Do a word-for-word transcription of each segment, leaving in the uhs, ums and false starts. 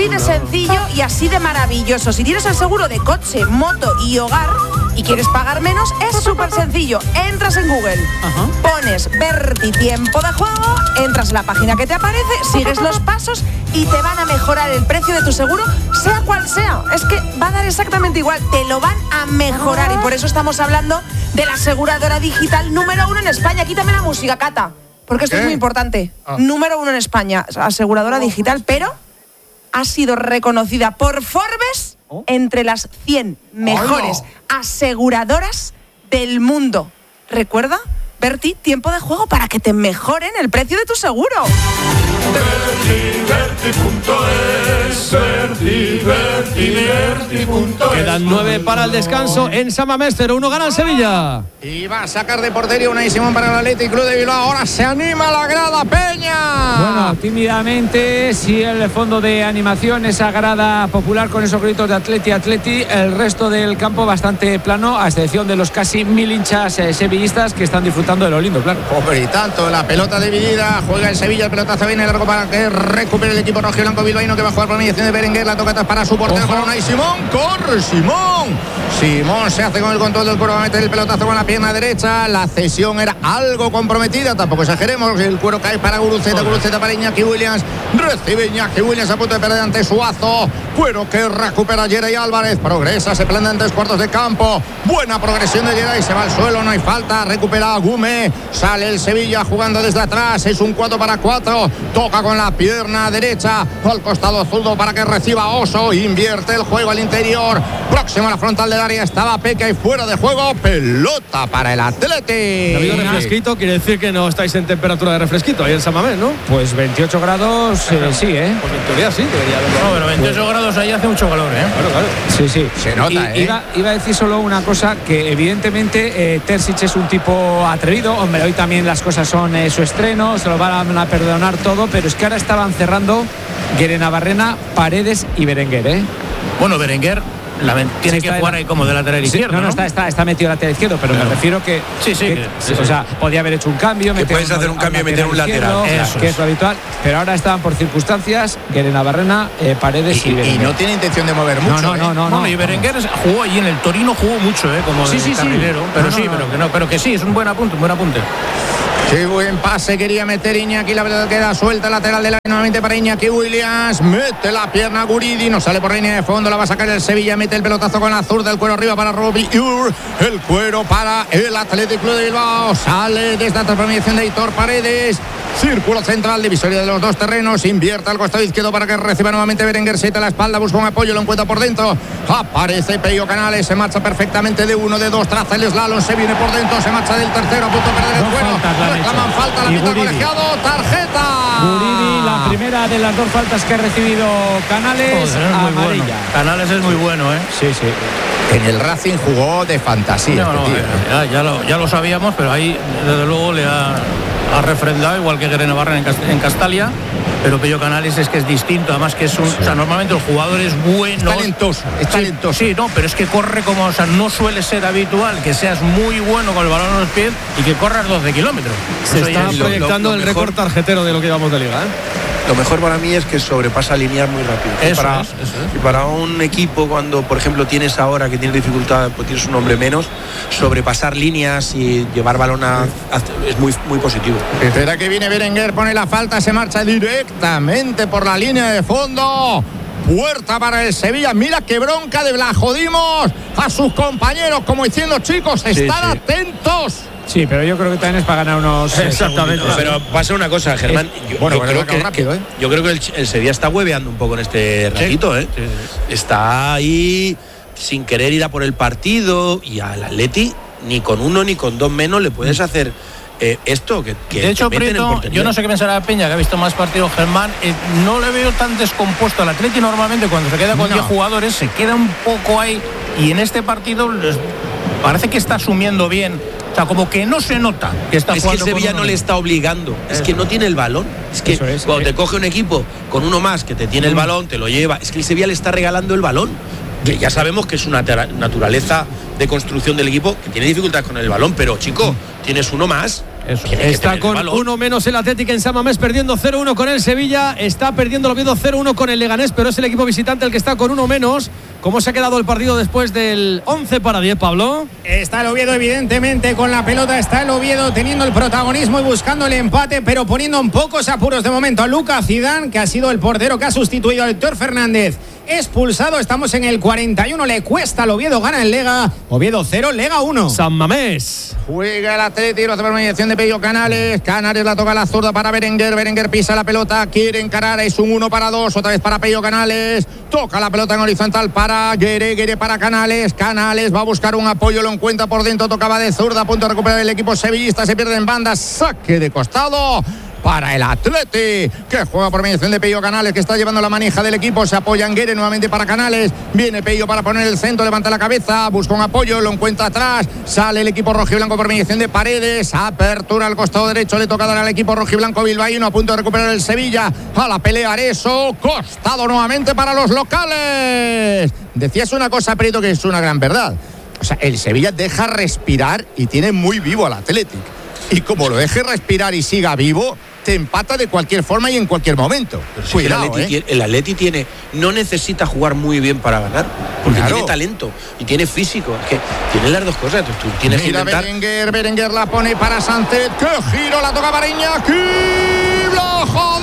así de sencillo y así de maravilloso. Si tienes el seguro de coche, moto y hogar y quieres pagar menos, es súper sencillo. Entras en Google, Ajá. pones Berti tiempo de juego, entras en la página que te aparece, sigues los pasos y te van a mejorar el precio de tu seguro, sea cual sea. Es que va a dar exactamente igual, te lo van a mejorar y por eso estamos hablando de la aseguradora digital número uno en España. Quítame la música, Cata, porque esto ¿Qué? es muy importante. Ah. Número uno en España, aseguradora digital, pero ha sido reconocida por Forbes ¿Oh? entre las cien mejores oh. aseguradoras del mundo. ¿Recuerda? Berti, tiempo de juego para que te mejoren el precio de tu seguro. Berti punto es, Berti, Berti, Berti punto es. Quedan nueve para el descanso en San Mamés, cero uno gana el Sevilla. Y va a sacar de portería Unai Simón para el Athletic Club de Bilbao. Ahora se anima la grada Peña. Bueno, tímidamente, sí, el fondo de animación, esa grada popular con esos gritos de Atleti, Atleti. El resto del campo bastante plano, a excepción de los casi mil hinchas eh, sevillistas que están disfrutando de lo lindo, claro. Hombre, y tanto, la pelota dividida, juega el Sevilla, el pelotazo viene largo para que recupere el equipo rojiblanco bilbaíno, que va a jugar por mediación de Berenguer, la toca para su portero, para Unai Simón, corre Simón, Simón se hace con el control del cuero, va a meter el pelotazo con la pierna derecha, la cesión era algo comprometida, tampoco exageremos, el cuero cae para Guruceta, Guruceta para Iñaki Williams, recibe Iñaki Williams a punto de perder ante Suazo, cuero que recupera Yeray Álvarez, progresa, se planta en tres cuartos de campo, buena progresión de Yeray, se va al suelo, no hay falta, recupera a Gume, sale el Sevilla jugando desde atrás, es un cuatro para cuatro, toca con la pierna derecha al costado zurdo para que reciba Oso, invierte el juego al interior, próximo a la frontal del área estaba Peca y fuera de juego, pelota para el Athletic. Ha habido refresquito, quiere decir que no estáis en temperatura de refresquito ahí en San Mamés, ¿no? Pues veintiocho grados, eh, sí, ¿eh? Pues en teoría sí, debería haberlo. No, pero veintiocho grados ahí hace mucho calor, ¿eh? Claro, claro. Sí, sí. Se nota, y, ¿eh? Iba, iba a decir solo una cosa, que evidentemente eh, Terzic es un tipo atrevido, hombre, hoy también las cosas son eh, su estreno, se lo van a perdonar todo, pero es que ahora estaban cerrando Guerenabarrena, Paredes y Berenguer, ¿eh? Bueno, Berenguer la, tiene sí, que jugar ahí como de lateral sí, izquierdo. No, no, ¿no? Está, está, está metido lateral izquierdo, pero claro. me refiero que. Sí, sí. que, que, sí, sí o sea, podía haber hecho un cambio. Que puedes hacer un cambio y meter un lateral. Izquierdo, que es lo habitual. Pero ahora estaban por circunstancias, Guerenabarrena, eh, Paredes y, y, y, y no tiene intención de mover mucho. No, no, ¿eh? no. no, bueno, no y Berenguer no. jugó allí en el Torino, jugó mucho, ¿eh? Como sí, de sí, carrilero. Sí. Pero no, sí, no, pero no. que no, pero que sí, es un buen apunte, un buen apunte. Qué buen pase quería meter Iñaki, la verdad queda suelta lateral del área nuevamente para Iñaki Williams, mete la pierna Guridi, no sale por línea de fondo, la va a sacar el Sevilla, mete el pelotazo con la zurda, el cuero arriba para Robbie Ur, el cuero para el Athletic Club de Bilbao, sale desde la transformación de Aitor Paredes, círculo central, divisoria de los dos terrenos, invierte al costado izquierdo para que reciba nuevamente Berenguer, siete a la espalda, busca un apoyo, lo encuentra por dentro, aparece Pello Canales, se marcha perfectamente de uno, de dos, traza el slalom, se viene por dentro, se marcha del tercero, a punto de perder el no cuero, falta, reclaman falta, la pita el colegiado, tarjeta. Guridi, la primera de las dos faltas que ha recibido Canales, Joder, es muy amarilla. Bueno. Canales es muy bueno, ¿eh? Sí, sí. En el Racing jugó de fantasía. No, no, este tío. ya, ya, lo, ya lo sabíamos, pero ahí desde luego le ha, ha refrendado, igual que Guerenabarrena en, Cast, en Castalia. Pero Pello Canales es que es distinto, además que es un, sí. o sea, normalmente el jugador es bueno, es talentoso, es talentoso. Sí, sí, no, pero es que corre como, o sea, no suele ser habitual que seas muy bueno con el balón en los pies y que corras doce kilómetros. Se Eso está proyectando lo, lo el récord tarjetero de lo que llevamos de liga, ¿eh? Lo mejor para mí es que sobrepasa alinear muy rápido. Eso y para, es, eso es. Y para un equipo, cuando por ejemplo tienes ahora que tienes dificultad, pues tienes un hombre menos, sobrepasar líneas y llevar balón a, a, es muy, muy positivo. Espera que viene Berenguer, pone la falta, se marcha directamente por la línea de fondo. Puerta para el Sevilla. Mira qué bronca de la jodimos a sus compañeros, como diciendo, chicos, estad sí, sí. atentos. Sí, pero yo creo que también es para ganar unos. Exactamente. No, pero pasa una cosa, Germán. Yo, bueno, yo, bueno, creo, que, rápido, ¿eh? yo creo que el, el Sevilla está hueveando un poco en este ratito, ¿eh? Sí, sí. Está ahí sin querer ir a por el partido y al Atleti ni con uno ni con dos menos le puedes hacer. Eh, esto que, que de hecho, Prieto, yo no sé qué pensará Peña, que ha visto más partidos Germán, eh, no le veo tan descompuesto al Atleti. Normalmente cuando se queda con no. diez jugadores se queda un poco ahí, y en este partido les parece que está asumiendo bien, o sea, como que no se nota que está es jugando. Es que Sevilla no le está obligando, es Eso. que no tiene el balón, es que es, cuando eh. te coge un equipo con uno más que te tiene el balón, te lo lleva, es que el Sevilla le está regalando el balón, que ya sabemos que es una naturaleza de construcción del equipo que tiene dificultades con el balón, pero chico, tienes uno más, Eso. Está con uno menos el Atlético en San Mamés, perdiendo cero uno con el Sevilla. Está perdiendo el Oviedo cero uno con el Leganés, pero es el equipo visitante el que está con uno menos. ¿Cómo se ha quedado el partido después del once para diez, Pablo? Está el Oviedo evidentemente con la pelota, está el Oviedo teniendo el protagonismo y buscando el empate, pero poniendo en pocos apuros de momento a Lucas Zidane, que ha sido el portero que ha sustituido a Héctor Fernández. Expulsado, estamos en el cuarenta y uno, le cuesta al Oviedo, gana el Lega. Oviedo cero, Lega uno. San Mamés. Juega el Atlético, lo hace por mediación de Pello Canales. Canales la toca a la zurda para Berenguer. Berenguer pisa la pelota, quiere encarar, es un uno para dos. Otra vez para Pello Canales. Toca la pelota en horizontal para Guere, Guere para Canales. Canales va a buscar un apoyo, lo encuentra por dentro, tocaba de zurda, a punto de recuperar el equipo sevillista. Se pierde en banda, saque de costado para el Atleti, que juega por mediación de Pello Canales, que está llevando la manija del equipo. Se apoya en Guere nuevamente para Canales. Viene Pello para poner el centro, levanta la cabeza, busca un apoyo, lo encuentra atrás. Sale el equipo rojiblanco por mediación de Paredes. Apertura al costado derecho, le toca dar al equipo rojiblanco bilbaíno, a punto de recuperar el Sevilla. A la pelea Areso, costado nuevamente para los locales. Decías una cosa, Perito, que es una gran verdad. O sea, el Sevilla deja respirar y tiene muy vivo al Athletic. Y como lo deje respirar y siga vivo, te empata de cualquier forma y en cualquier momento. Sí, Cuidado, el, Atleti, ¿eh? el Atleti tiene, no necesita jugar muy bien para ganar, porque claro, tiene talento y tiene físico. Es que tiene las dos cosas. Tú, tú tienes Mira que intentar... Berenguer, Berenguer la pone para Sánchez. ¡Qué giro! La toca para Iñaki. ¡Blojo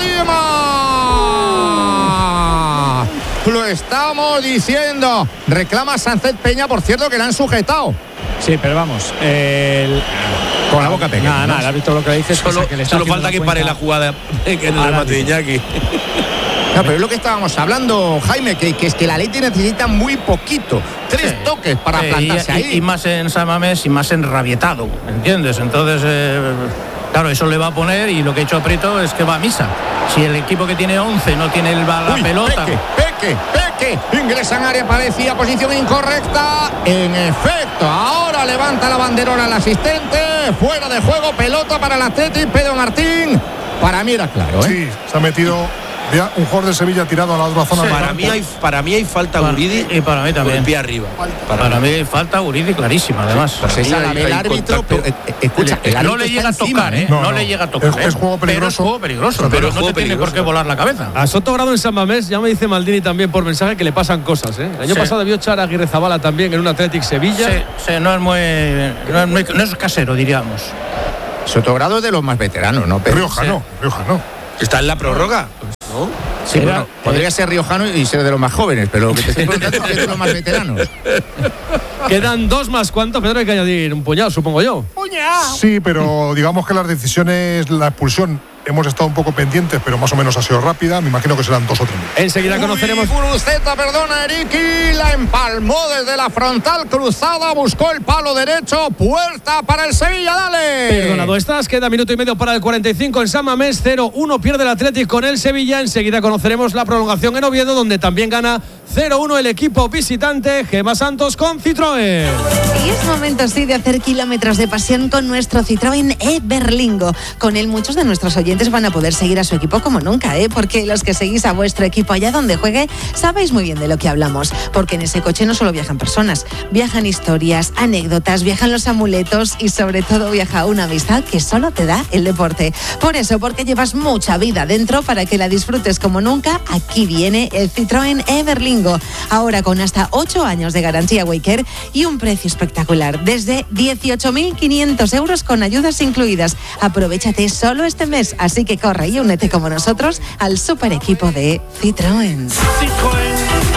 Dima! Lo estamos diciendo. Reclama Sánchez Peña, por cierto, que la han sujetado. Sí, pero vamos, el... con la boca pequeña. Nada, nada, el árbitro lo que dice es solo, que le está solo falta que pare la jugada en el remate de Iñaki. No, pero es lo que estábamos hablando, Jaime, que, que es que la Leti necesita muy poquito. Tres sí. toques para sí, plantarse y, ahí. Y más en San Mamés y más enrabietado, ¿entiendes? Entonces, eh, claro, eso le va a poner, y lo que ha hecho Prieto es que va a misa. Si el equipo que tiene once no tiene el, la Uy, pelota... Peque, Peque, Peque, ingresa en área, parecía posición incorrecta. En efecto, ahora levanta la banderola el asistente. Fuera de juego, pelota para el Athletic. Pedro Martín, para mí era claro, ¿eh? Sí, se ha metido... Ya un jugador de Sevilla tirado a la otra zona. Sí, para, mí hay, para mí hay falta Guridi y para mí también. Con el pie arriba. Para, para mí hay falta Guridi clarísima, además. Pues esa la ve el árbitro, pero, eh, escucha, el árbitro no le llega a tocar, ¿eh? No, no, no le llega a tocar. Es, es juego peligroso. Pero es juego peligroso, pero, pero no te tiene por qué volar la cabeza. A Sotogrado en San Mamés, ya me dice Maldini también por mensaje que le pasan cosas, ¿eh? El año sí. pasado debió echar a Aguirre Zabala también en un Athletic Sevilla. Sí, sí, no es muy, no es muy, no es casero, diríamos. Sotogrado es de los más veteranos, ¿no? Pero, Rioja sí. no, Rioja no. Está en la prórroga, ¿no? Sí, bueno, podría ser riojano y ser de los más jóvenes, pero lo que te estoy preguntando es de los más veteranos. Quedan dos más. ¿Cuántos? Pedro, hay que añadir un puñado, supongo yo. ¡Puñado! Sí, pero digamos que las decisiones, la expulsión, hemos estado un poco pendientes, pero más o menos ha sido rápida. Me imagino que serán dos o tres. Enseguida Uy, conoceremos. Guruceta, perdona, Eriki, la empalmó desde la frontal cruzada, buscó el palo derecho, puerta para el Sevilla, dale. Perdonado estás, queda minuto y medio para el cuarenta y cinco en San Mamés, cero uno pierde el Athletic con el Sevilla. Enseguida conoceremos la prolongación en Oviedo, donde también gana cero uno el equipo visitante. Gemma Santos con Citroën. Y es momento, sí, de hacer kilómetros de pasión con nuestro Citroën e-Berlingo. Con él muchos de nuestros oyentes van a poder seguir a su equipo como nunca, ¿eh? Porque los que seguís a vuestro equipo allá donde juegue, sabéis muy bien de lo que hablamos. Porque en ese coche no solo viajan personas, viajan historias, anécdotas, viajan los amuletos y sobre todo viaja una amistad que solo te da el deporte. Por eso, porque llevas mucha vida dentro para que la disfrutes como nunca, aquí viene el Citroën e-Berlingo. Ahora con hasta ocho años de garantía Waycare y un precio espectacular, desde dieciocho mil quinientos euros con ayudas incluidas. Aprovéchate solo este mes, así que corre y únete como nosotros al super equipo de Citroën. Citroën.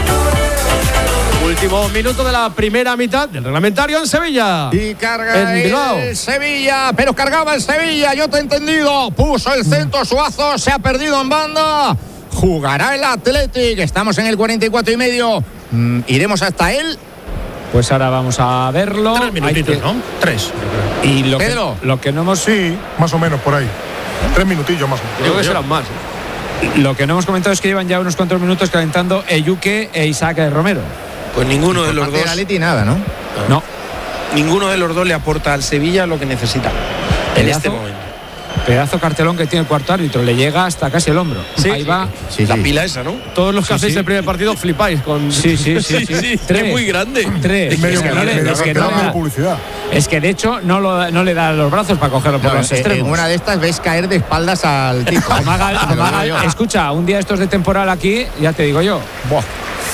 Último minuto de la primera mitad del reglamentario en Sevilla. Y carga el Bilbao. Sevilla, pero cargaba el Sevilla, yo te he entendido. Puso el centro Suazo, se ha perdido en banda. Jugará el Athletic, estamos en el cuarenta y cuatro y medio. Mm, ¿Iremos hasta él? Pues ahora vamos a verlo. Tres minutitos, que... ¿no? Tres. Y lo Pedro. Que, lo que no hemos... Sí, más o menos por ahí. Tres minutillos más o menos. Yo creo que serán más. ¿eh? Lo que no hemos comentado es que llevan ya unos cuantos minutos calentando Eyuke e Isaac Romero. Pues ninguno de los dos. De Atleti nada, ¿no? No. Ninguno de los dos le aporta al Sevilla lo que necesita en este momento. Pedazo cartelón que tiene el cuarto árbitro, le llega hasta casi el hombro. Sí, Ahí va. Sí, la pila esa, ¿no? Todos los que Sí, hacéis sí. el primer partido flipáis con. Sí, sí, sí, sí. sí, Tres. es muy grande. Tres. Medio, Es que no le- medio es que no cartelón, le medio da- publicidad. es que de hecho no, lo, no le da los brazos para cogerlo por No, los en- extremos. en una de estas ves caer de espaldas al tipo. Como haga- Te como lo haga- digo yo. escucha, un día estos de temporal aquí, ya te digo yo. Buah.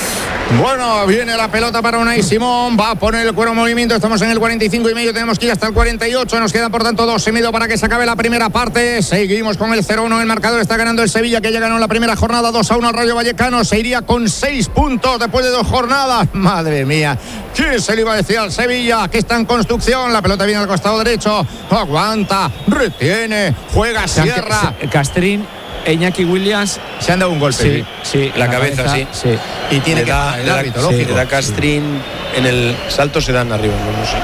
Bueno, viene la pelota para Unai Simón, va a poner el cuero en movimiento, estamos en el cuarenta y cinco y medio, tenemos que ir hasta el cuarenta y ocho, nos quedan por tanto dos y medio para que se acabe la primera parte, seguimos con el cero uno, el marcador está ganando el Sevilla, que ya ganó la primera jornada dos a uno al Rayo Vallecano, se iría con seis puntos después de dos jornadas, madre mía, ¿quién se le iba a decir al Sevilla que está en construcción? La pelota viene al costado derecho, aguanta, retiene, juega, Se han- cierra, se- Castrín, Iñaki Williams. se han dado un golpe. Sí, sí. La cabeza, sí. sí. Y tiene Le que da, parar el le da- árbitro, sí, lógico. le da Castrín en el salto, se dan arriba, no, no sé.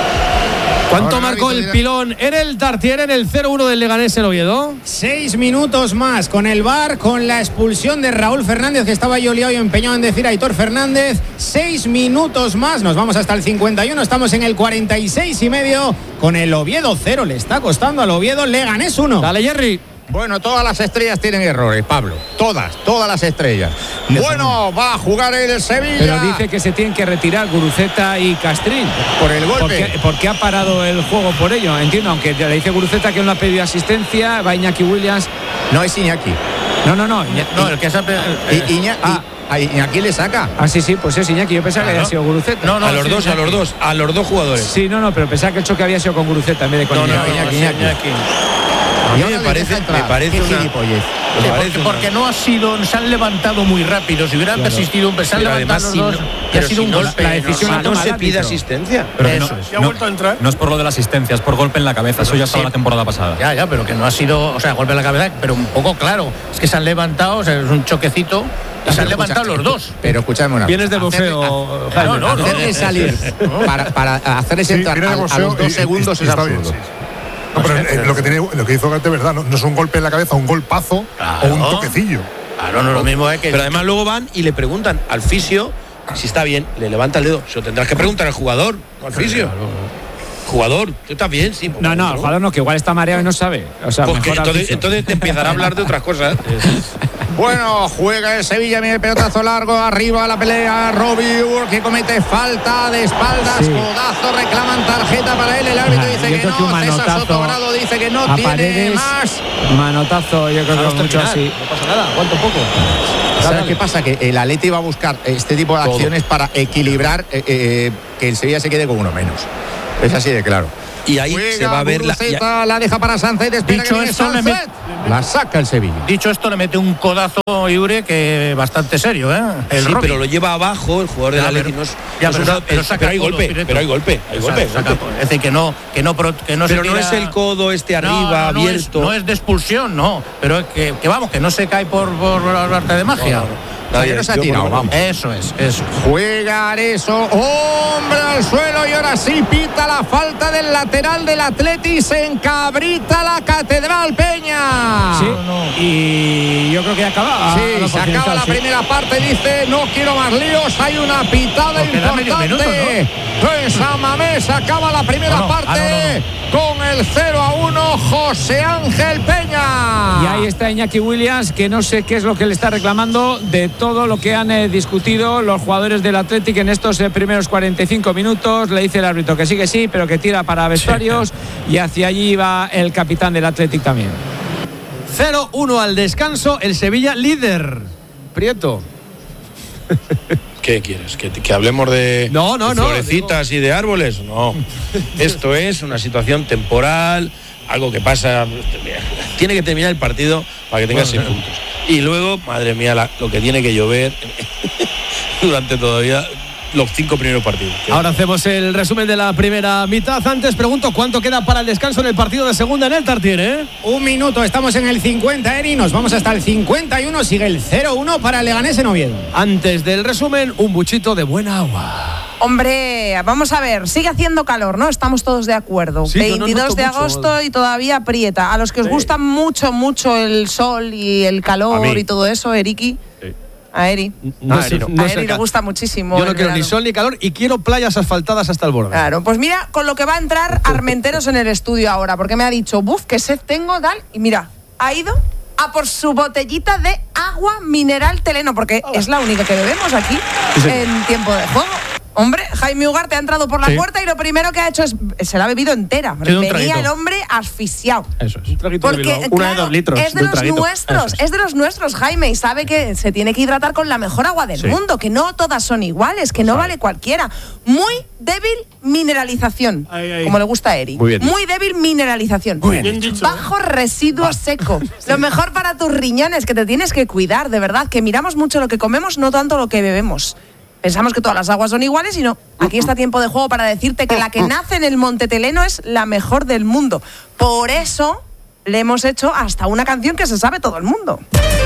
¿Cuánto Ahora marcó el el árbitro pilón en el Tartier en el cero uno del Leganés en Oviedo? Seis minutos más con el V A R, con la expulsión de Raúl Fernández, que estaba yo liado y empeñado en decir a Aitor Fernández. Seis minutos más, nos vamos hasta el cincuenta y uno, estamos en el cuarenta y seis y medio con el Oviedo cero. Le está costando al Oviedo, Leganés uno. Dale, Jerry. Bueno, todas las estrellas tienen errores, Pablo. Todas, todas las estrellas. Bueno, va a jugar el Sevilla. Pero dice que se tienen que retirar Guruceta y Castrín. Por el golpe. Porque, porque ha parado el juego por ello, entiendo, aunque le dice Guruceta que no ha pedido asistencia, va Iñaki Williams. No es Iñaki. No, no, no. Iña- No, el que se ha pe- eh, I- Iña- ah. I- a Iñaki le saca. Ah, sí, sí, pues es Iñaki. Yo pensaba que Claro. había sido Guruceta. No, no, a los sí, dos, a Iñaki. los dos, a los dos jugadores. Sí, no, no, pero pensaba que el choque había sido con Guruceta en vez de con No, no, Iñaki. no, Iñaki, sí, Iñaki. Iñaki. A Y mí ahora me le parece, deja entrar. me parece Qué una. gilipollez. me Sí, parece porque, una- porque no ha sido, se han levantado muy rápido. Si hubieran persistido, un se han Pero levantado además, los si dos. no- y ha pero sido si un no, golpe. la decisión normal. la no toma se el pide árbitro. asistencia. Pero que Eso no, es. ¿Ya ha vuelto a entrar? No es por lo de la asistencia, es por golpe en la cabeza. Eso ya estaba sí. la temporada pasada. Ya, ya, pero que no ha sido, o sea, golpe en la cabeza, pero un poco claro. Es que se han levantado, o sea, es un choquecito. Y se han levantado los dos. Pero escúchame una Vienes del cosa. buceo, Hacerle- Jaime. No, no, no. Hacerle salir para, para hacerle Sí, entrar viene de a, a boxeo los dos y- y- segundos y es está bien, absurdo. sí. No, pero eh, lo, que tiene, lo que hizo Garte es verdad, no, no es un golpe en la cabeza, un golpazo o un Claro. toquecillo. Claro, no lo mismo es que. Pero además luego van y le preguntan al fisio si está bien, le levanta el dedo. Se lo tendrás que preguntar al jugador, no al fisio. Jugador, ¿tú estás bien? Sí. pues No, no, el ¿no? jugador no, que igual está mareado y no sabe. O sea, Pues que mejor al entonces, fisio. entonces te empezará a hablar de otras cosas. Bueno, juega el Sevilla, mira el pelotazo largo, arriba la pelea, Robiur que comete falta de espaldas, Sí. codazo, reclaman tarjeta para él, el árbitro Ajá, dice yo que creo que un no, César manotazo Sotogrado dice que no a tiene Paredes, más. Manotazo, yo creo que mucho así. No pasa nada, aguanta un poco. ¿Sabes qué pasa? Que el Atleti va a buscar este tipo de Todo. acciones para equilibrar eh, eh, que el Sevilla se quede con uno menos. Es así de claro. Y ahí Juega se va a ver la. Guruceta, la deja para Sánchez, espera Dicho que viene esto, le Sánchez. La saca el Sevilla. Dicho esto, le mete un codazo Iure que bastante serio, ¿eh? El Sí, Robbie. pero lo lleva abajo el jugador del Ya, Atleti. pero- No es, ya, no es pero un- sa- pero es- saca pero hay codo golpe, directo. pero hay golpe, hay golpe. Saca- golpe. es decir, que no, que no, pro- que no se Pero no tira- es el codo este arriba, No, no, no abierto. Es, no es de expulsión, no. Pero es que, que vamos, que no se cae por, por arte de magia. No, no, Nadie no se ha yo tirado, por lo menos. vamos. Eso es, eso. Juega eso, hombre al suelo y ahora sí pita la falta del lateral del Atleti, se encabrita la Catedral Peña. Sí, y yo creo que acaba. Sí, no, se porque acaba está la así. primera parte, dice, no quiero más líos, hay una pitada Porque da medio importante. En San Mamés se acaba la primera No, no, parte ah, no, con el cero a uno, José Ángel Peña. Y ahí está Iñaki Williams, que no sé qué es lo que le está reclamando de todo lo que han eh, discutido los jugadores del Athletic en estos eh, primeros cuarenta y cinco minutos. Le dice el árbitro que sí, que sí, pero que tira para vestuarios. Y hacia allí va el capitán del Athletic también. cero uno al descanso, el Sevilla líder. Prieto. ¿Qué quieres? ¿Que, que hablemos de, No, no, de no, florecitas y de árboles? No. Esto es una situación temporal, algo que pasa. Tiene que terminar el partido para que tenga seis puntos. Y luego, madre mía, la- lo que tiene que llover durante todavía los cinco primeros partidos. Ahora hacemos el resumen de la primera mitad. Antes pregunto cuánto queda para el descanso en el partido de segunda en el Tartier, ¿eh? Un minuto, estamos en el cincuenta, Eri, nos vamos hasta el cincuenta y uno, sigue el cero uno para el Leganés en Oviedo. Antes del resumen, un buchito de buena agua. Hombre, vamos a ver, sigue haciendo calor, ¿no? Estamos todos de acuerdo. Sí, yo no veintidós noto de mucho. agosto y todavía aprieta. A los que os gusta mucho, mucho el sol y el A calor mí. y todo eso, Eriki. A Eri. No, a sé- Eri, no a sé Eri le ca- gusta muchísimo. Yo no el quiero ni verano. sol ni calor y quiero playas asfaltadas hasta el borde. Claro, pues mira con lo que va a entrar Armenteros en el estudio ahora, porque me ha dicho, buf, qué sed tengo, tal, y mira, ha ido a por su botellita de agua mineral Teleno, porque es la única que bebemos aquí en tiempo de juego. Hombre, Jaime Ugarte ha entrado por la Sí. puerta y lo primero que ha hecho es se la ha bebido entera. Sí, un Venía traguito. el hombre asfixiado. Eso es. Porque, Una de claro, dos litros. es de de un los traguito. nuestros, Eso es de los nuestros, Jaime, y sabe que se tiene que hidratar con la mejor agua del Sí. mundo, que no todas son iguales, que no vale cualquiera. Muy débil mineralización, como le gusta a Eri. Muy bien Muy débil mineralización. Bien dicho. Bajo residuo seco. Lo mejor para tus riñones, que te tienes que cuidar, de verdad, que miramos mucho lo que comemos, no tanto lo que bebemos. Pensamos que todas las aguas son iguales y no. Aquí está tiempo de juego para decirte que la que nace en el Monte Teleno es la mejor del mundo. Por eso le hemos hecho hasta una canción que se sabe todo el mundo.